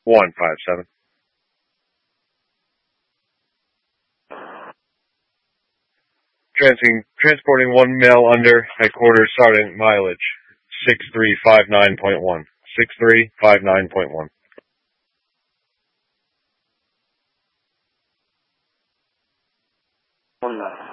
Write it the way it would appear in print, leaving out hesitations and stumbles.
157. Transporting one male under headquarters, Sergeant mileage 6359.1. 6359.1. 1-9.